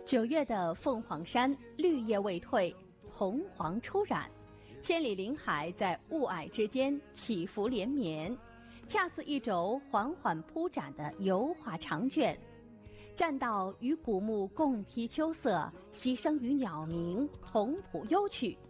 9月的凤凰山，绿叶未退，红黄初染，千里林海在雾霭之间起伏连绵，恰似一轴缓缓铺展的油画长卷。栈道与古木共披秋色，溪声与鸟鸣同谱幽曲，